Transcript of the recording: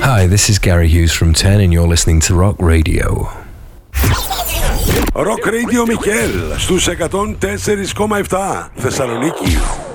Hi, this is Gary Hughes from 10 and you're listening to Rock Radio. Rock Radio Mikέλ στους 104,7 Θεσσαλονίκη.